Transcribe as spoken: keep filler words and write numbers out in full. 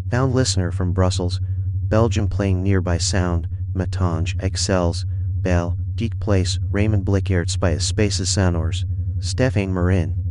Found listener from Brussels, Belgium playing nearby sound, Matange, Excels, Bell, Diek Place, Raymond Blickaert Spaces Sanors, Stefan Marin.